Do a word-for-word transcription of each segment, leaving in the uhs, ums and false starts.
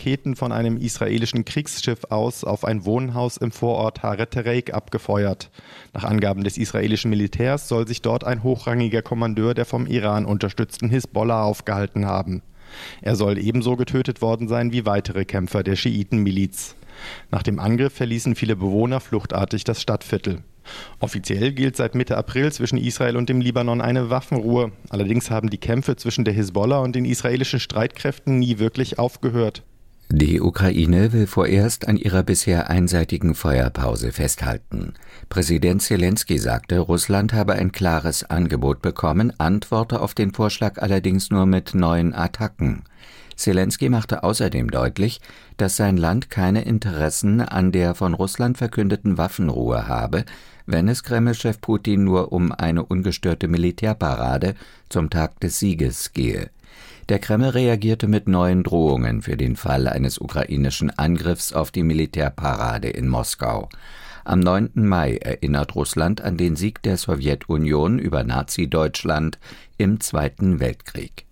Raketen von einem israelischen Kriegsschiff aus auf ein Wohnhaus im Vorort Haret-Tereik abgefeuert. Nach Angaben des israelischen Militärs soll sich dort ein hochrangiger Kommandeur der vom Iran unterstützten Hisbollah aufgehalten haben. Er soll ebenso getötet worden sein wie weitere Kämpfer der Schiitenmiliz. Nach dem Angriff verließen viele Bewohner fluchtartig das Stadtviertel. Offiziell gilt seit Mitte April zwischen Israel und dem Libanon eine Waffenruhe. Allerdings haben die Kämpfe zwischen der Hisbollah und den israelischen Streitkräften nie wirklich aufgehört. Die Ukraine will vorerst an ihrer bisher einseitigen Feuerpause festhalten. Präsident Selenskyj sagte, Russland habe ein klares Angebot bekommen, antworte auf den Vorschlag allerdings nur mit neuen Attacken. Selenskyj machte außerdem deutlich, dass sein Land keine Interessen an der von Russland verkündeten Waffenruhe habe, wenn es Kreml-Chef Putin nur um eine ungestörte Militärparade zum Tag des Sieges gehe. Der Kreml reagierte mit neuen Drohungen für den Fall eines ukrainischen Angriffs auf die Militärparade in Moskau. Am neunten Mai erinnert Russland an den Sieg der Sowjetunion über Nazi-Deutschland im Zweiten Weltkrieg.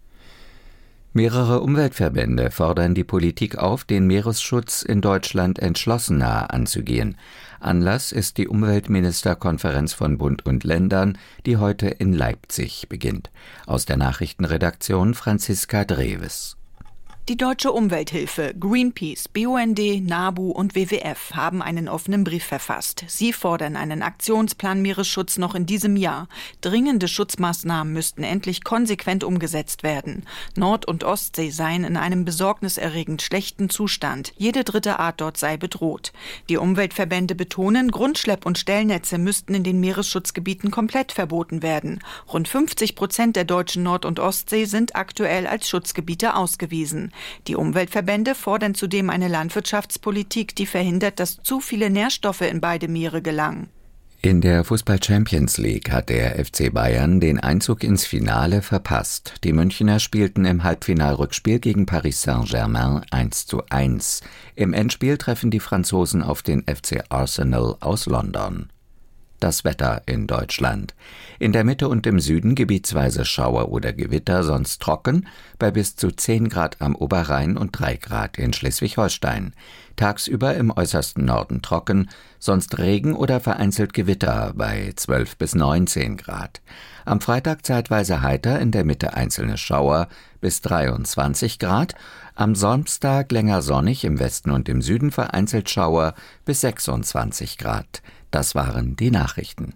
Mehrere Umweltverbände fordern die Politik auf, den Meeresschutz in Deutschland entschlossener anzugehen. Anlass ist die Umweltministerkonferenz von Bund und Ländern, die heute in Leipzig beginnt. Aus der Nachrichtenredaktion Franziska Dreves. Die Deutsche Umwelthilfe, Greenpeace, B U N D, NABU und W W F haben einen offenen Brief verfasst. Sie fordern einen Aktionsplan Meeresschutz noch in diesem Jahr. Dringende Schutzmaßnahmen müssten endlich konsequent umgesetzt werden. Nord- und Ostsee seien in einem besorgniserregend schlechten Zustand. Jede dritte Art dort sei bedroht. Die Umweltverbände betonen, Grundschlepp- und Stellnetze müssten in den Meeresschutzgebieten komplett verboten werden. Rund fünfzig Prozent der deutschen Nord- und Ostsee sind aktuell als Schutzgebiete ausgewiesen. Die Umweltverbände fordern zudem eine Landwirtschaftspolitik, die verhindert, dass zu viele Nährstoffe in beide Meere gelangen. In der Fußball-Champions League hat der F C Bayern den Einzug ins Finale verpasst. Die Münchner spielten im Halbfinalrückspiel gegen Paris Saint-Germain eins zu eins. Im Endspiel treffen die Franzosen auf den F C Arsenal aus London. Das Wetter in Deutschland. In der Mitte und im Süden gebietsweise Schauer oder Gewitter, sonst trocken, bei bis zu zehn Grad am Oberrhein und drei Grad in Schleswig-Holstein. Tagsüber im äußersten Norden trocken, sonst Regen oder vereinzelt Gewitter bei zwölf bis neunzehn Grad. Am Freitag zeitweise heiter, in der Mitte einzelne Schauer bis dreiundzwanzig Grad. Am Samstag länger sonnig, im Westen und im Süden vereinzelt Schauer bis sechsundzwanzig Grad. Das waren die Nachrichten.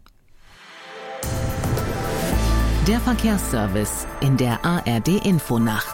Der Verkehrsservice in der A R D-Infonacht.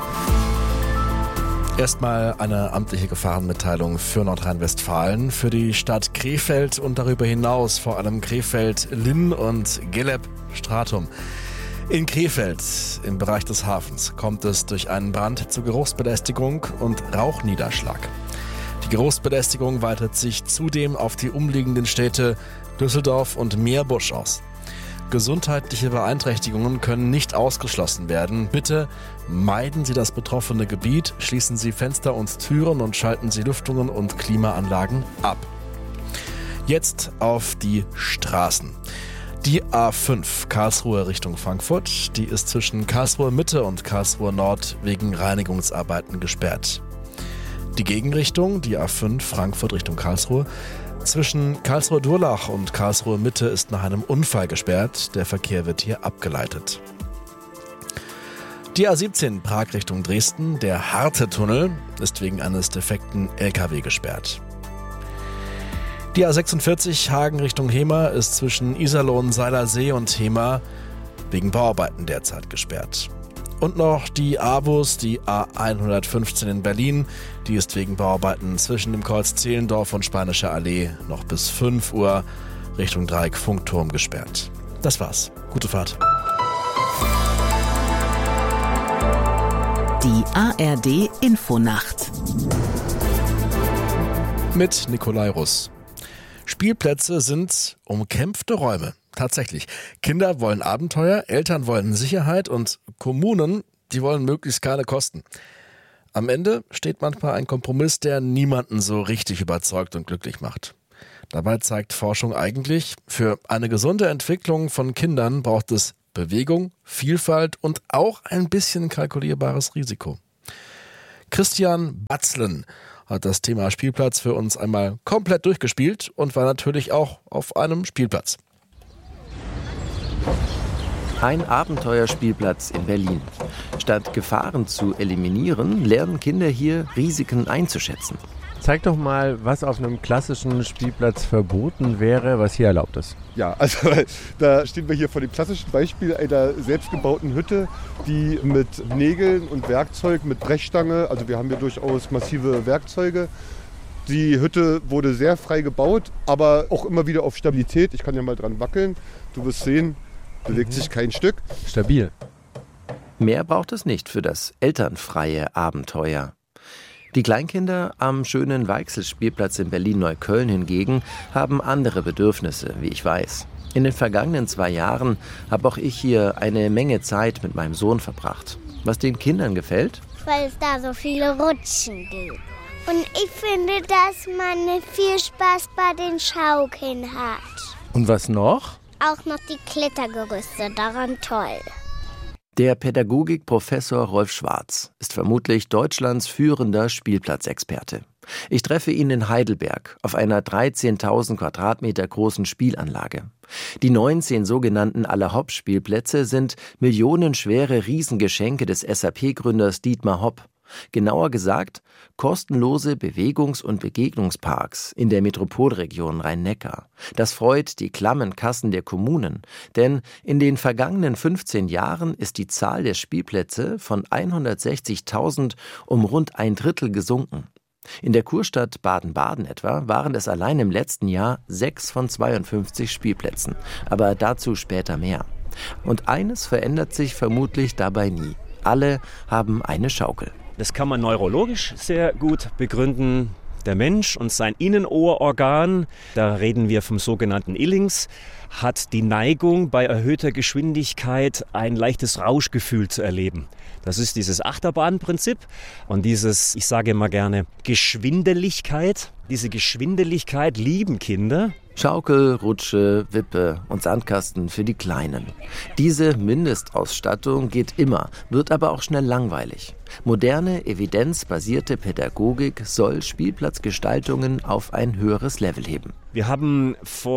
Erstmal eine amtliche Gefahrenmitteilung für Nordrhein-Westfalen, für die Stadt Krefeld und darüber hinaus vor allem Krefeld, Linn und Geleb-Stratum. In Krefeld, im Bereich des Hafens, kommt es durch einen Brand zu Geruchsbelästigung und Rauchniederschlag. Die Geruchsbelästigung weitet sich zudem auf die umliegenden Städte Düsseldorf und Meerbusch aus. Gesundheitliche Beeinträchtigungen können nicht ausgeschlossen werden. Bitte meiden Sie das betroffene Gebiet, schließen Sie Fenster und Türen und schalten Sie Lüftungen und Klimaanlagen ab. Jetzt auf die Straßen. Die A fünf Karlsruhe Richtung Frankfurt, die ist zwischen Karlsruhe Mitte und Karlsruhe Nord wegen Reinigungsarbeiten gesperrt. Die Gegenrichtung, die A fünf Frankfurt Richtung Karlsruhe, zwischen Karlsruhe Durlach und Karlsruhe Mitte ist nach einem Unfall gesperrt. Der Verkehr wird hier abgeleitet. Die A siebzehn Prag Richtung Dresden, der Harte-Tunnel, ist wegen eines defekten L K W gesperrt. Die A sechsundvierzig Hagen Richtung Hemer ist zwischen Iserlohn, Seilersee und Hemer wegen Bauarbeiten derzeit gesperrt. Und noch die A-Bus, die A hundertfünfzehn in Berlin, die ist wegen Bauarbeiten zwischen dem Kreuz Zehlendorf und Spanischer Allee noch bis fünf Uhr Richtung Dreieck-Funkturm gesperrt. Das war's. Gute Fahrt. Die A R D-Infonacht Mit Nikolai Russ. Spielplätze sind umkämpfte Räume. Tatsächlich. Kinder wollen Abenteuer, Eltern wollen Sicherheit und Kommunen, die wollen möglichst keine Kosten. Am Ende steht manchmal ein Kompromiss, der niemanden so richtig überzeugt und glücklich macht. Dabei zeigt Forschung eigentlich, für eine gesunde Entwicklung von Kindern braucht es Bewegung, Vielfalt und auch ein bisschen kalkulierbares Risiko. Christian Batzlen hat das Thema Spielplatz für uns einmal komplett durchgespielt und war natürlich auch auf einem Spielplatz. Ein Abenteuerspielplatz in Berlin. Statt Gefahren zu eliminieren, lernen Kinder hier Risiken einzuschätzen. Zeig doch mal, was auf einem klassischen Spielplatz verboten wäre, was hier erlaubt ist. Ja, also da stehen wir hier vor dem klassischen Beispiel einer selbstgebauten Hütte, die mit Nägeln und Werkzeug, mit Brechstange, also wir haben hier durchaus massive Werkzeuge. Die Hütte wurde sehr frei gebaut, aber auch immer wieder auf Stabilität. Ich kann ja mal dran wackeln. Du wirst sehen, bewegt mhm. sich kein Stück. Stabil. Mehr braucht es nicht für das elternfreie Abenteuer. Die Kleinkinder am schönen Weichsel-Spielplatz in Berlin-Neukölln hingegen haben andere Bedürfnisse, wie ich weiß. In den vergangenen zwei Jahren habe auch ich hier eine Menge Zeit mit meinem Sohn verbracht. Was den Kindern gefällt? Weil es da so viele Rutschen gibt. Und ich finde, dass man viel Spaß bei den Schaukeln hat. Und was noch? Auch noch die Klettergerüste, daran toll. Der Pädagogikprofessor Rolf Schwarz ist vermutlich Deutschlands führender Spielplatzexperte. Ich treffe ihn in Heidelberg auf einer dreizehntausend Quadratmeter großen Spielanlage. Die neunzehn sogenannten Aller-Hopp-Spielplätze sind millionenschwere Riesengeschenke des S A P-Gründers Dietmar Hopp. Genauer gesagt, kostenlose Bewegungs- und Begegnungsparks in der Metropolregion Rhein-Neckar. Das freut die klammen Kassen der Kommunen, denn in den vergangenen fünfzehn Jahren ist die Zahl der Spielplätze von hundertsechzigtausend um rund ein Drittel gesunken. In der Kurstadt Baden-Baden etwa waren es allein im letzten Jahr sechs von zweiundfünfzig Spielplätzen, aber dazu später mehr. Und eines verändert sich vermutlich dabei nie. Alle haben eine Schaukel. Das kann man neurologisch sehr gut begründen. Der Mensch und sein Innenohrorgan, da reden wir vom sogenannten Illings, hat die Neigung, bei erhöhter Geschwindigkeit ein leichtes Rauschgefühl zu erleben. Das ist dieses Achterbahnprinzip und dieses, ich sage immer gerne, Geschwindeligkeit. Diese Geschwindeligkeit lieben Kinder. Schaukel, Rutsche, Wippe und Sandkasten für die Kleinen. Diese Mindestausstattung geht immer, wird aber auch schnell langweilig. Moderne, evidenzbasierte Pädagogik soll Spielplatzgestaltungen auf ein höheres Level heben. Wir haben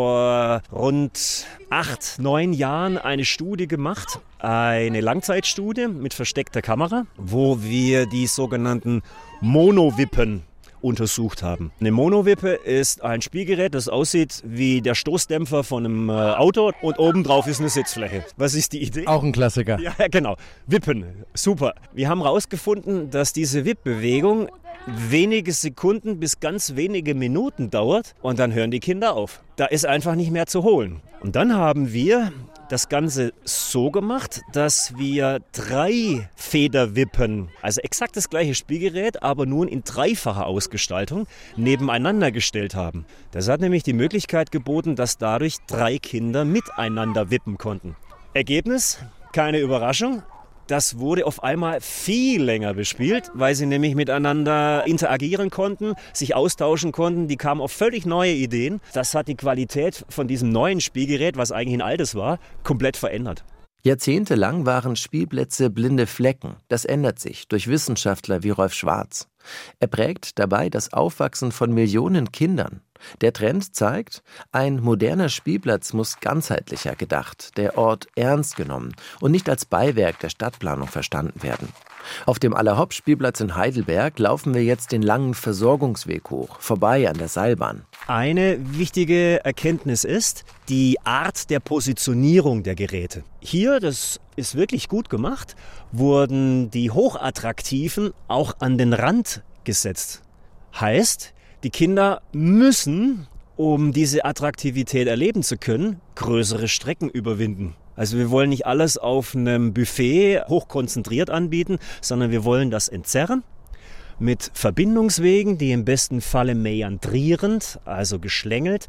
vor rund acht, neun Jahren eine Studie gemacht, eine Langzeitstudie mit versteckter Kamera, wo wir die sogenannten Monowippen untersucht haben. Eine Monowippe ist ein Spielgerät, das aussieht wie der Stoßdämpfer von einem Auto und obendrauf ist eine Sitzfläche. Was ist die Idee? Auch ein Klassiker. Ja, genau. Wippen. Super. Wir haben herausgefunden, dass diese Wippbewegung wenige Sekunden bis ganz wenige Minuten dauert und dann hören die Kinder auf. Da ist einfach nicht mehr zu holen. Und dann haben wir das Ganze so gemacht, dass wir drei Federwippen, also exakt das gleiche Spielgerät, aber nun in dreifacher Ausgestaltung, nebeneinander gestellt haben. Das hat nämlich die Möglichkeit geboten, dass dadurch drei Kinder miteinander wippen konnten. Ergebnis? Keine Überraschung. Das wurde auf einmal viel länger bespielt, weil sie nämlich miteinander interagieren konnten, sich austauschen konnten. Die kamen auf völlig neue Ideen. Das hat die Qualität von diesem neuen Spielgerät, was eigentlich ein altes war, komplett verändert. Jahrzehntelang waren Spielplätze blinde Flecken. Das ändert sich durch Wissenschaftler wie Rolf Schwarz. Er prägt dabei das Aufwachsen von Millionen Kindern. Der Trend zeigt, ein moderner Spielplatz muss ganzheitlicher gedacht, der Ort ernst genommen und nicht als Beiwerk der Stadtplanung verstanden werden. Auf dem Aller-Hopp-Spielplatz in Heidelberg laufen wir jetzt den langen Versorgungsweg hoch, vorbei an der Seilbahn. Eine wichtige Erkenntnis ist die Art der Positionierung der Geräte. Hier, das ist wirklich gut gemacht, wurden die Hochattraktiven auch an den Rand gesetzt. Heißt, die Kinder müssen, um diese Attraktivität erleben zu können, größere Strecken überwinden. Also wir wollen nicht alles auf einem Buffet hochkonzentriert anbieten, sondern wir wollen das entzerren mit Verbindungswegen, die im besten Falle meandrierend, also geschlängelt,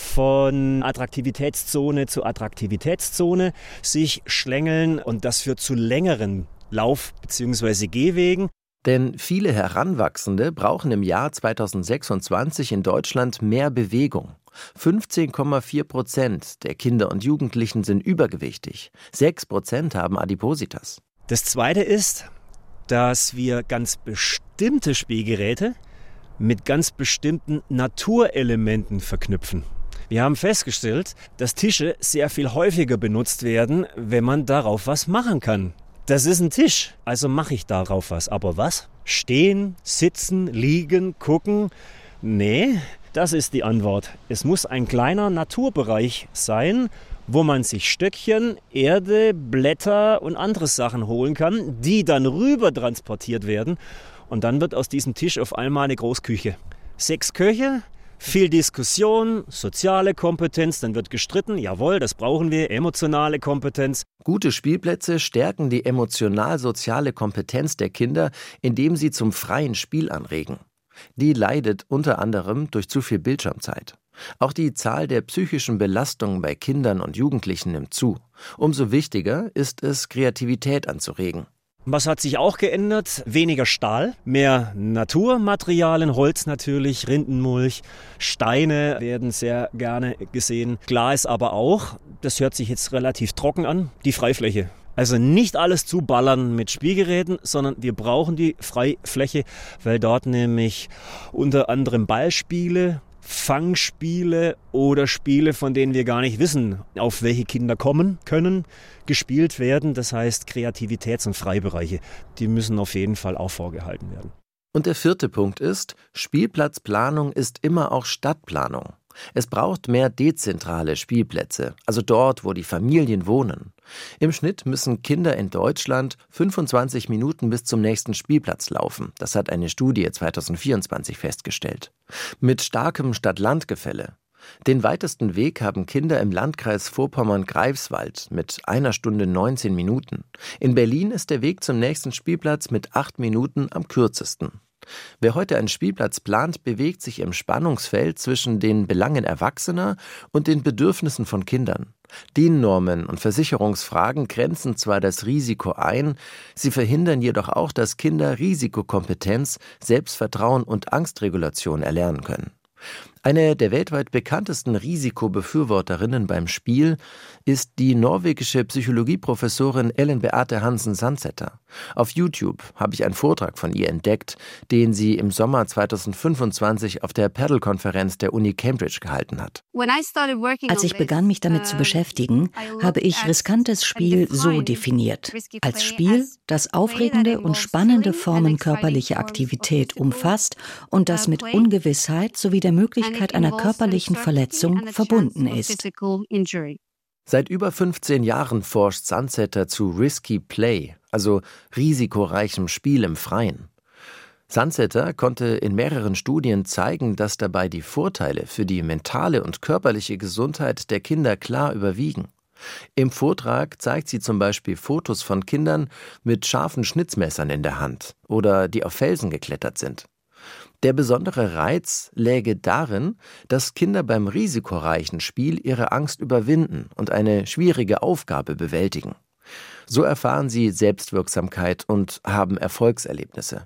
von Attraktivitätszone zu Attraktivitätszone sich schlängeln und das führt zu längeren Lauf- bzw. Gehwegen. Denn viele Heranwachsende brauchen im Jahr zweitausendsechsundzwanzig in Deutschland mehr Bewegung. fünfzehn Komma vier Prozent der Kinder und Jugendlichen sind übergewichtig. sechs Prozent haben Adipositas. Das Zweite ist, dass wir ganz bestimmte Spielgeräte mit ganz bestimmten Naturelementen verknüpfen. Wir haben festgestellt, dass Tische sehr viel häufiger benutzt werden, wenn man darauf was machen kann. Das ist ein Tisch, also mache ich darauf was. Aber was? Stehen, sitzen, liegen, gucken? Nee, das ist die Antwort. Es muss ein kleiner Naturbereich sein, wo man sich Stöckchen, Erde, Blätter und andere Sachen holen kann, die dann rüber transportiert werden. Und dann wird aus diesem Tisch auf einmal eine Großküche. Sechs Köche, viel Diskussion, soziale Kompetenz, dann wird gestritten. Jawohl, das brauchen wir, emotionale Kompetenz. Gute Spielplätze stärken die emotional-soziale Kompetenz der Kinder, indem sie zum freien Spiel anregen. Die leidet unter anderem durch zu viel Bildschirmzeit. Auch die Zahl der psychischen Belastungen bei Kindern und Jugendlichen nimmt zu. Umso wichtiger ist es, Kreativität anzuregen. Was hat sich auch geändert? Weniger Stahl, mehr Naturmaterialien, Holz natürlich, Rindenmulch, Steine werden sehr gerne gesehen. Klar ist aber auch, das hört sich jetzt relativ trocken an, die Freifläche. Also nicht alles zuballern mit Spielgeräten, sondern wir brauchen die Freifläche, weil dort nämlich unter anderem Ballspiele, Fangspiele oder Spiele, von denen wir gar nicht wissen, auf welche Kinder kommen können, gespielt werden. Das heißt Kreativitäts- und Freibereiche, die müssen auf jeden Fall auch vorgehalten werden. Und der vierte Punkt ist, Spielplatzplanung ist immer auch Stadtplanung. Es braucht mehr dezentrale Spielplätze, also dort, wo die Familien wohnen. Im Schnitt müssen Kinder in Deutschland fünfundzwanzig Minuten bis zum nächsten Spielplatz laufen. Das hat eine Studie zweitausendvierundzwanzig festgestellt. Mit starkem Stadt-Land-Gefälle. Den weitesten Weg haben Kinder im Landkreis Vorpommern-Greifswald mit einer Stunde neunzehn Minuten. In Berlin ist der Weg zum nächsten Spielplatz mit acht Minuten am kürzesten. Wer heute einen Spielplatz plant, bewegt sich im Spannungsfeld zwischen den Belangen Erwachsener und den Bedürfnissen von Kindern. D I N-Normen und Versicherungsfragen grenzen zwar das Risiko ein, sie verhindern jedoch auch, dass Kinder Risikokompetenz, Selbstvertrauen und Angstregulation erlernen können. Eine der weltweit bekanntesten Risikobefürworterinnen beim Spiel ist die norwegische Psychologieprofessorin Ellen Beate Hansen-Sandseter. Auf YouTube habe ich einen Vortrag von ihr entdeckt, den sie im Sommer zweitausendfünfundzwanzig auf der Paddle-Konferenz der Uni Cambridge gehalten hat. Als ich begann, mich damit zu beschäftigen, habe ich riskantes Spiel so definiert. Als Spiel, das aufregende und spannende Formen körperlicher Aktivität umfasst und das mit Ungewissheit sowie der Möglichkeit einer körperlichen Verletzung verbunden ist. Seit über fünfzehn Jahren forscht Sandseter zu Risky Play, also risikoreichem Spiel im Freien. Sandseter konnte in mehreren Studien zeigen, dass dabei die Vorteile für die mentale und körperliche Gesundheit der Kinder klar überwiegen. Im Vortrag zeigt sie zum Beispiel Fotos von Kindern mit scharfen Schnitzmessern in der Hand oder die auf Felsen geklettert sind. Der besondere Reiz läge darin, dass Kinder beim risikoreichen Spiel ihre Angst überwinden und eine schwierige Aufgabe bewältigen. So erfahren sie Selbstwirksamkeit und haben Erfolgserlebnisse.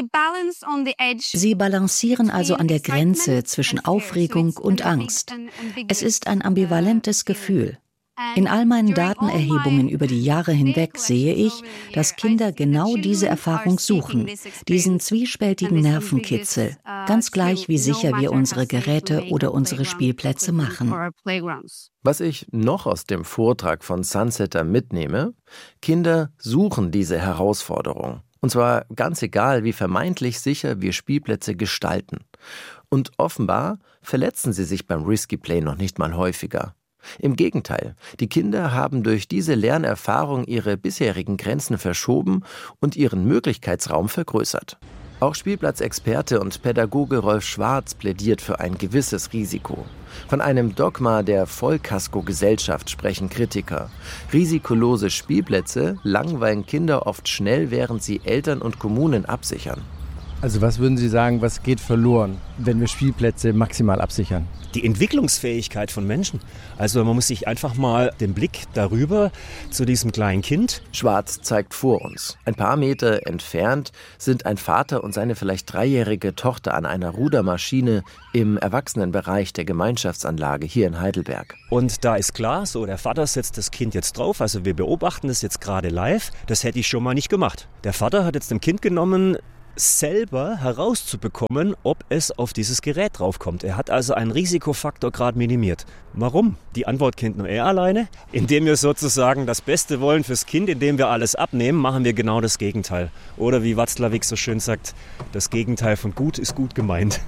Sie balancieren also an der Grenze zwischen Aufregung und Angst. Es ist ein ambivalentes Gefühl. In all meinen Datenerhebungen über die Jahre hinweg sehe ich, dass Kinder genau diese Erfahrung suchen, diesen zwiespältigen Nervenkitzel, ganz gleich wie sicher wir unsere Geräte oder unsere Spielplätze machen. Was ich noch aus dem Vortrag von Sandseter mitnehme, Kinder suchen diese Herausforderung. Und zwar ganz egal, wie vermeintlich sicher wir Spielplätze gestalten. Und offenbar verletzen sie sich beim Risky Play noch nicht mal häufiger. Im Gegenteil, die Kinder haben durch diese Lernerfahrung ihre bisherigen Grenzen verschoben und ihren Möglichkeitsraum vergrößert. Auch Spielplatzexperte und Pädagoge Rolf Schwarz plädiert für ein gewisses Risiko. Von einem Dogma der Vollkasko-Gesellschaft sprechen Kritiker. Risikolose Spielplätze langweilen Kinder oft schnell, während sie Eltern und Kommunen absichern. Also was würden Sie sagen, was geht verloren, wenn wir Spielplätze maximal absichern? Die Entwicklungsfähigkeit von Menschen. Also man muss sich einfach mal den Blick darüber zu diesem kleinen Kind. Schwarz zeigt vor uns. Ein paar Meter entfernt sind ein Vater und seine vielleicht dreijährige Tochter an einer Rudermaschine im Erwachsenenbereich der Gemeinschaftsanlage hier in Heidelberg. Und da ist klar, so der Vater setzt das Kind jetzt drauf. Also wir beobachten das jetzt gerade live. Das hätte ich schon mal nicht gemacht. Der Vater hat jetzt dem Kind genommen, selber herauszubekommen, ob es auf dieses Gerät draufkommt. Er hat also einen Risikofaktor gerade minimiert. Warum? Die Antwort kennt nur er alleine. Indem wir sozusagen das Beste wollen fürs Kind, indem wir alles abnehmen, machen wir genau das Gegenteil. Oder wie Watzlawick so schön sagt, das Gegenteil von gut ist gut gemeint.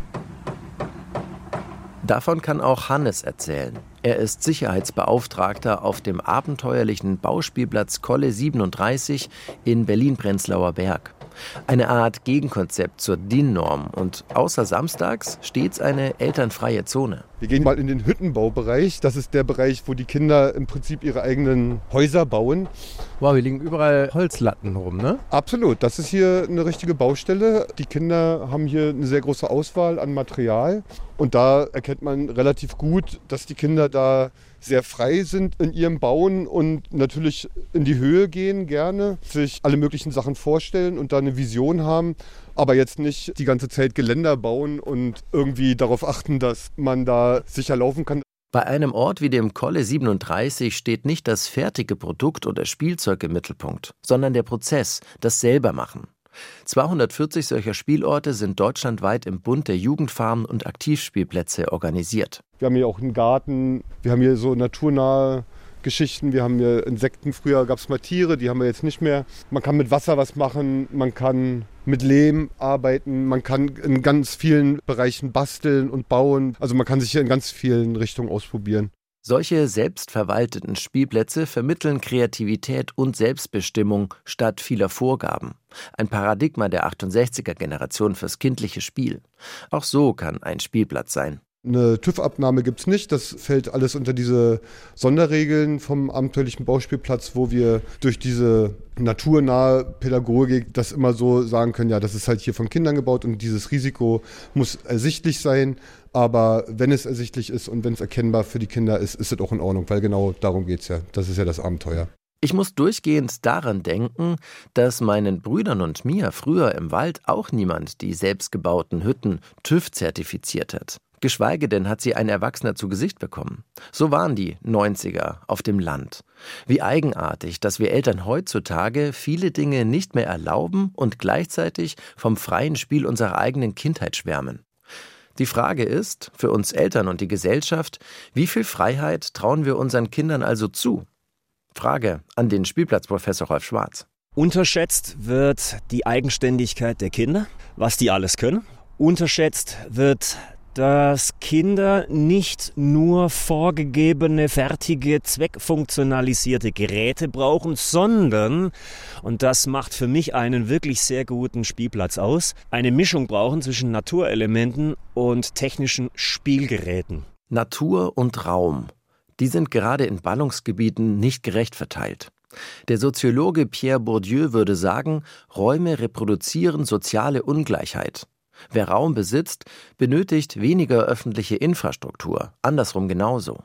Davon kann auch Hannes erzählen. Er ist Sicherheitsbeauftragter auf dem abenteuerlichen Bauspielplatz Kolle siebenunddreißig in Berlin-Prenzlauer Berg. Eine Art Gegenkonzept zur D I N-Norm und außer samstags stets eine elternfreie Zone. Wir gehen mal in den Hüttenbaubereich. Das ist der Bereich, wo die Kinder im Prinzip ihre eigenen Häuser bauen. Wow, hier liegen überall Holzlatten rum, ne? Absolut, das ist hier eine richtige Baustelle. Die Kinder haben hier eine sehr große Auswahl an Material. Und da erkennt man relativ gut, dass die Kinder da sehr frei sind in ihrem Bauen und natürlich in die Höhe gehen gerne, sich alle möglichen Sachen vorstellen und da eine Vision haben, aber jetzt nicht die ganze Zeit Geländer bauen und irgendwie darauf achten, dass man da sicher laufen kann. Bei einem Ort wie dem Kolle siebenunddreißig steht nicht das fertige Produkt oder Spielzeug im Mittelpunkt, sondern der Prozess, das Selbermachen. zweihundertvierzig solcher Spielorte sind deutschlandweit im Bund der Jugendfarmen und Aktivspielplätze organisiert. Wir haben hier auch einen Garten, wir haben hier so naturnahe Geschichten, wir haben hier Insekten, früher gab es mal Tiere, die haben wir jetzt nicht mehr. Man kann mit Wasser was machen, man kann mit Lehm arbeiten, man kann in ganz vielen Bereichen basteln und bauen. Also man kann sich hier in ganz vielen Richtungen ausprobieren. Solche selbstverwalteten Spielplätze vermitteln Kreativität und Selbstbestimmung statt vieler Vorgaben. Ein Paradigma der achtundsechziger-Generation fürs kindliche Spiel. Auch so kann ein Spielplatz sein. Eine TÜV-Abnahme gibt es nicht. Das fällt alles unter diese Sonderregeln vom abenteuerlichen Bauspielplatz, wo wir durch diese naturnahe Pädagogik das immer so sagen können, ja, das ist halt hier von Kindern gebaut und dieses Risiko muss ersichtlich sein. Aber wenn es ersichtlich ist und wenn es erkennbar für die Kinder ist, ist es auch in Ordnung, weil genau darum geht es ja. Das ist ja das Abenteuer. Ich muss durchgehend daran denken, dass meinen Brüdern und mir früher im Wald auch niemand die selbstgebauten Hütten TÜV zertifiziert hat. Geschweige denn hat sie ein Erwachsener zu Gesicht bekommen. So waren die neunziger auf dem Land. Wie eigenartig, dass wir Eltern heutzutage viele Dinge nicht mehr erlauben und gleichzeitig vom freien Spiel unserer eigenen Kindheit schwärmen. Die Frage ist, für uns Eltern und die Gesellschaft, wie viel Freiheit trauen wir unseren Kindern also zu? Frage an den Spielplatzprofessor Rolf Schwarz. Unterschätzt wird die Eigenständigkeit der Kinder, was die alles können. Unterschätzt wird, dass Kinder nicht nur vorgegebene, fertige, zweckfunktionalisierte Geräte brauchen, sondern, und das macht für mich einen wirklich sehr guten Spielplatz aus, eine Mischung brauchen zwischen Naturelementen und technischen Spielgeräten. Natur und Raum, die sind gerade in Ballungsgebieten nicht gerecht verteilt. Der Soziologe Pierre Bourdieu würde sagen, Räume reproduzieren soziale Ungleichheit. Wer Raum besitzt, benötigt weniger öffentliche Infrastruktur, andersrum genauso.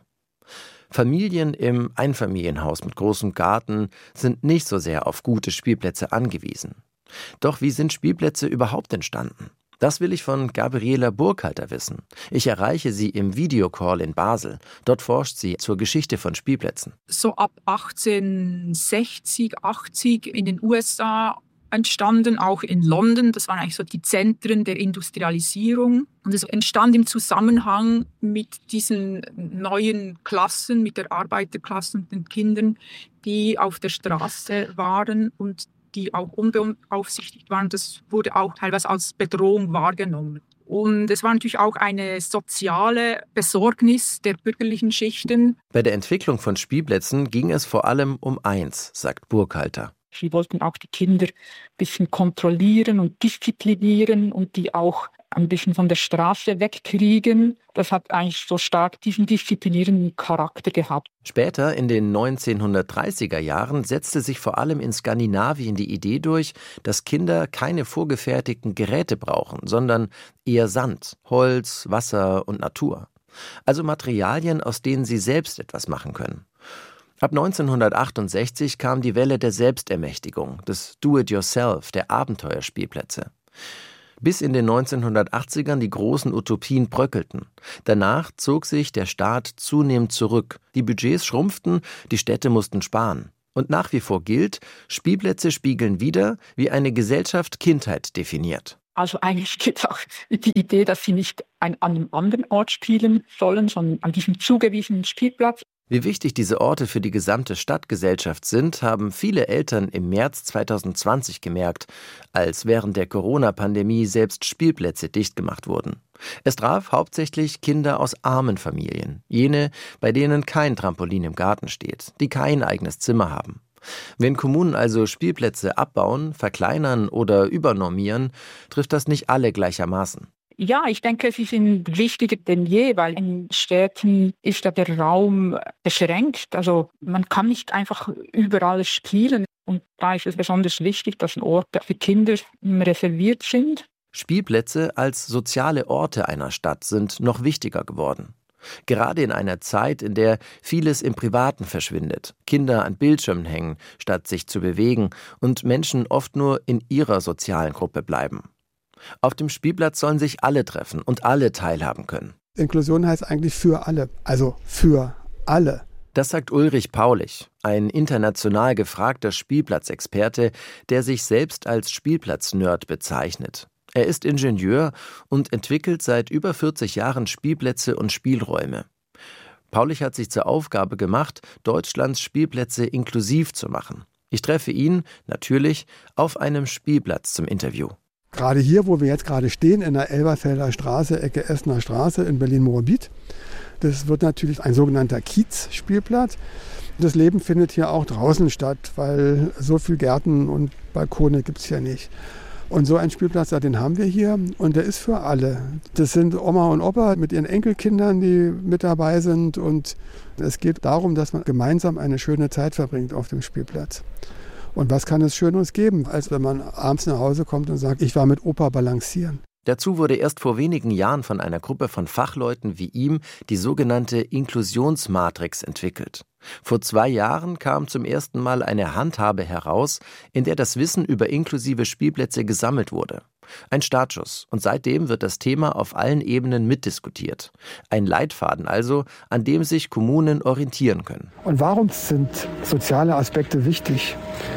Familien im Einfamilienhaus mit großem Garten sind nicht so sehr auf gute Spielplätze angewiesen. Doch wie sind Spielplätze überhaupt entstanden? Das will ich von Gabriela Burkhalter wissen. Ich erreiche sie im Videocall in Basel. Dort forscht sie zur Geschichte von Spielplätzen. So ab achtzehnhundertsechzig, achtzig in den U S A entstanden, auch in London. Das waren eigentlich so die Zentren der Industrialisierung. Und es entstand im Zusammenhang mit diesen neuen Klassen, mit der Arbeiterklasse und den Kindern, die auf der Straße waren und die auch unbeaufsichtigt waren. Das wurde auch teilweise als Bedrohung wahrgenommen. Und es war natürlich auch eine soziale Besorgnis der bürgerlichen Schichten. Bei der Entwicklung von Spielplätzen ging es vor allem um eins, sagt Burkhalter. Sie wollten auch die Kinder ein bisschen kontrollieren und disziplinieren und die auch ein bisschen von der Straße wegkriegen. Das hat eigentlich so stark diesen disziplinierenden Charakter gehabt. Später, in den neunzehnhundertdreißiger Jahren, setzte sich vor allem in Skandinavien die Idee durch, dass Kinder keine vorgefertigten Geräte brauchen, sondern eher Sand, Holz, Wasser und Natur. Also Materialien, aus denen sie selbst etwas machen können. Ab neunzehnhundertachtundsechzig kam die Welle der Selbstermächtigung, des Do-it-yourself, der Abenteuerspielplätze. Bis in den neunzehnhundertachtzigern die großen Utopien bröckelten. Danach zog sich der Staat zunehmend zurück. Die Budgets schrumpften, die Städte mussten sparen. Und nach wie vor gilt, Spielplätze spiegeln wider, wie eine Gesellschaft Kindheit definiert. Also eigentlich geht es auch die Idee, dass sie nicht an einem anderen Ort spielen sollen, sondern an diesem zugewiesenen Spielplatz. Wie wichtig diese Orte für die gesamte Stadtgesellschaft sind, haben viele Eltern im März zweitausendzwanzig gemerkt, als während der Corona-Pandemie selbst Spielplätze dicht gemacht wurden. Es traf hauptsächlich Kinder aus armen Familien, jene, bei denen kein Trampolin im Garten steht, die kein eigenes Zimmer haben. Wenn Kommunen also Spielplätze abbauen, verkleinern oder übernormieren, trifft das nicht alle gleichermaßen. Ja, ich denke, sie sind wichtiger denn je, weil in Städten ist ja der Raum beschränkt. Also man kann nicht einfach überall spielen. Und da ist es besonders wichtig, dass Orte für Kinder reserviert sind. Spielplätze als soziale Orte einer Stadt sind noch wichtiger geworden. Gerade in einer Zeit, in der vieles im Privaten verschwindet, Kinder an Bildschirmen hängen, statt sich zu bewegen und Menschen oft nur in ihrer sozialen Gruppe bleiben. Auf dem Spielplatz sollen sich alle treffen und alle teilhaben können. Inklusion heißt eigentlich für alle, also für alle. Das sagt Ulrich Paulich, ein international gefragter Spielplatzexperte, der sich selbst als Spielplatznerd bezeichnet. Er ist Ingenieur und entwickelt seit über vierzig Jahren Spielplätze und Spielräume. Paulich hat sich zur Aufgabe gemacht, Deutschlands Spielplätze inklusiv zu machen. Ich treffe ihn, natürlich, auf einem Spielplatz zum Interview. Gerade hier, wo wir jetzt gerade stehen, in der Elberfelder Straße, Ecke Essener Straße in Berlin-Moabit. Das wird natürlich ein sogenannter Kiez-Spielplatz. Das Leben findet hier auch draußen statt, weil so viele Gärten und Balkone gibt es hier nicht. Und so einen Spielplatz, den haben wir hier und der ist für alle. Das sind Oma und Opa mit ihren Enkelkindern, die mit dabei sind. Und es geht darum, dass man gemeinsam eine schöne Zeit verbringt auf dem Spielplatz. Und was kann es Schöneres geben, als wenn man abends nach Hause kommt und sagt, ich war mit Opa balancieren. Dazu wurde erst vor wenigen Jahren von einer Gruppe von Fachleuten wie ihm die sogenannte Inklusionsmatrix entwickelt. Vor zwei Jahren kam zum ersten Mal eine Handhabe heraus, in der das Wissen über inklusive Spielplätze gesammelt wurde. Ein Startschuss. Und seitdem wird das Thema auf allen Ebenen mitdiskutiert. Ein Leitfaden also, an dem sich Kommunen orientieren können. Und warum sind soziale Aspekte wichtig?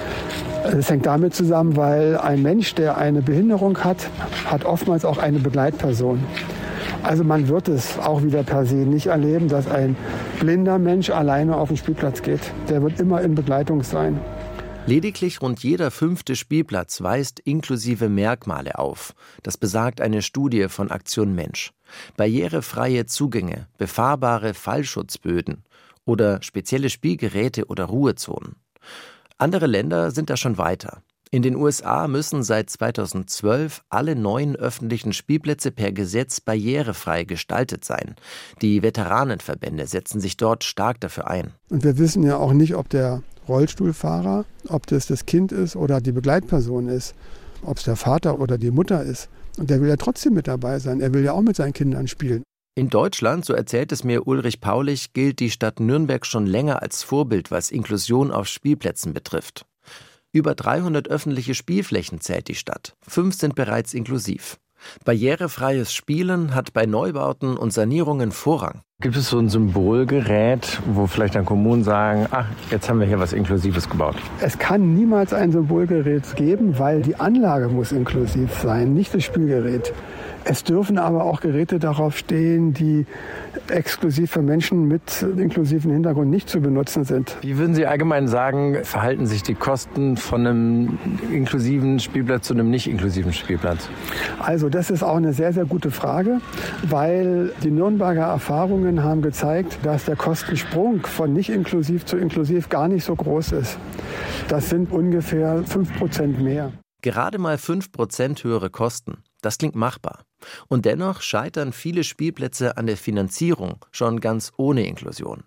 Es hängt damit zusammen, weil ein Mensch, der eine Behinderung hat, hat oftmals auch eine Begleitperson. Also man wird es auch wieder per se nicht erleben, dass ein blinder Mensch alleine auf den Spielplatz geht. Der wird immer in Begleitung sein. Lediglich rund jeder fünfte Spielplatz weist inklusive Merkmale auf. Das besagt eine Studie von Aktion Mensch. Barrierefreie Zugänge, befahrbare Fallschutzböden oder spezielle Spielgeräte oder Ruhezonen. Andere Länder sind da schon weiter. In den U S A müssen seit zweitausendzwölf alle neuen öffentlichen Spielplätze per Gesetz barrierefrei gestaltet sein. Die Veteranenverbände setzen sich dort stark dafür ein. Und wir wissen ja auch nicht, ob der Rollstuhlfahrer, ob das das Kind ist oder die Begleitperson ist, ob es der Vater oder die Mutter ist. Und der will ja trotzdem mit dabei sein. Er will ja auch mit seinen Kindern spielen. In Deutschland, so erzählt es mir Ulrich Paulich, gilt die Stadt Nürnberg schon länger als Vorbild, was Inklusion auf Spielplätzen betrifft. Über dreihundert öffentliche Spielflächen zählt die Stadt. Fünf sind bereits inklusiv. Barrierefreies Spielen hat bei Neubauten und Sanierungen Vorrang. Gibt es so ein Symbolgerät, wo vielleicht dann Kommunen sagen, ach, jetzt haben wir hier was Inklusives gebaut? Es kann niemals ein Symbolgerät geben, weil die Anlage muss inklusiv sein, nicht das Spielgerät. Es dürfen aber auch Geräte darauf stehen, die exklusiv für Menschen mit inklusivem Hintergrund nicht zu benutzen sind. Wie würden Sie allgemein sagen, verhalten sich die Kosten von einem inklusiven Spielplatz zu einem nicht inklusiven Spielplatz? Also das ist auch eine sehr, sehr gute Frage, weil die Nürnberger Erfahrungen haben gezeigt, dass der Kostensprung von nicht inklusiv zu inklusiv gar nicht so groß ist. Das sind ungefähr fünf Prozent mehr. Gerade mal fünf Prozent höhere Kosten. Das klingt machbar. Und dennoch scheitern viele Spielplätze an der Finanzierung, schon ganz ohne Inklusion.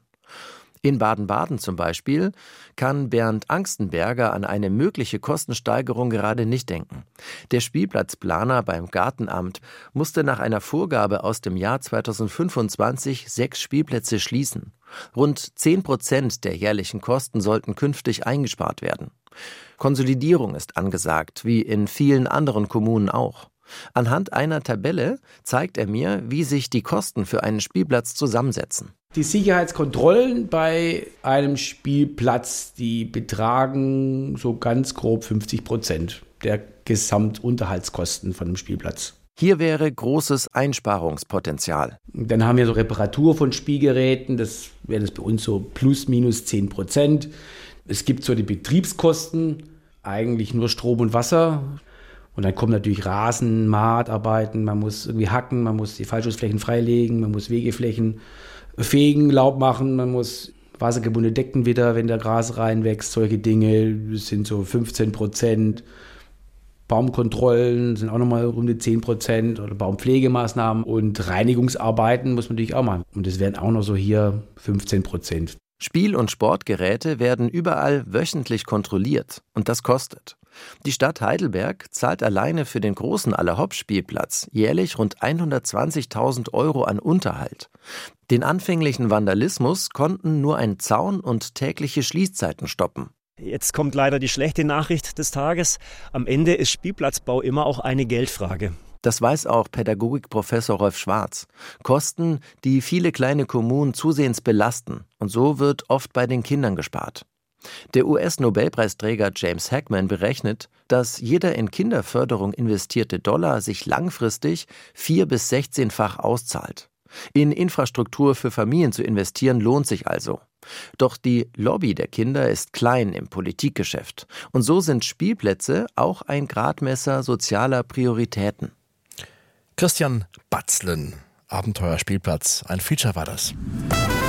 In Baden-Baden zum Beispiel kann Bernd Angstenberger an eine mögliche Kostensteigerung gerade nicht denken. Der Spielplatzplaner beim Gartenamt musste nach einer Vorgabe aus dem Jahr zweitausendfünfundzwanzig sechs Spielplätze schließen. Rund zehn Prozent der jährlichen Kosten sollten künftig eingespart werden. Konsolidierung ist angesagt, wie in vielen anderen Kommunen auch. Anhand einer Tabelle zeigt er mir, wie sich die Kosten für einen Spielplatz zusammensetzen. Die Sicherheitskontrollen bei einem Spielplatz, die betragen so ganz grob fünfzig Prozent der Gesamtunterhaltskosten von einem Spielplatz. Hier wäre großes Einsparungspotenzial. Dann haben wir so Reparatur von Spielgeräten, das wäre das bei uns so plus minus zehn Prozent. Es gibt so die Betriebskosten, eigentlich nur Strom und Wasser. Und dann kommen natürlich Rasen, Mahtarbeiten, man muss irgendwie hacken, man muss die Fallschutzflächen freilegen, man muss Wegeflächen fegen, Laub machen, man muss wassergebundene Decken wieder, wenn der Gras reinwächst, solche Dinge, das sind so fünfzehn Prozent. Baumkontrollen sind auch nochmal rund die zehn Prozent oder Baumpflegemaßnahmen und Reinigungsarbeiten muss man natürlich auch machen. Und das wären auch noch so hier fünfzehn Prozent. Spiel- und Sportgeräte werden überall wöchentlich kontrolliert und das kostet. Die Stadt Heidelberg zahlt alleine für den großen Allerhopp-Spielplatz jährlich rund hundertzwanzigtausend Euro an Unterhalt. Den anfänglichen Vandalismus konnten nur ein Zaun und tägliche Schließzeiten stoppen. Jetzt kommt leider die schlechte Nachricht des Tages. Am Ende ist Spielplatzbau immer auch eine Geldfrage. Das weiß auch Pädagogikprofessor Rolf Schwarz. Kosten, die viele kleine Kommunen zusehends belasten. Und so wird oft bei den Kindern gespart. Der U S-Nobelpreisträger James Heckman berechnet, dass jeder in Kinderförderung investierte Dollar sich langfristig vier- bis sechzehnfach auszahlt. In Infrastruktur für Familien zu investieren lohnt sich also. Doch die Lobby der Kinder ist klein im Politikgeschäft. Und so sind Spielplätze auch ein Gradmesser sozialer Prioritäten. Christian Batzlen, Abenteuerspielplatz. Ein Feature war das.